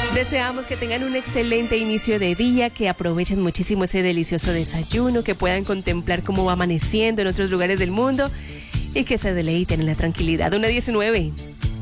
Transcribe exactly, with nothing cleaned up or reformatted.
Deseamos que tengan un excelente inicio de día, que aprovechen muchísimo ese delicioso desayuno, que puedan contemplar cómo va amaneciendo en otros lugares del mundo y que se deleiten en la tranquilidad. una diecinueve.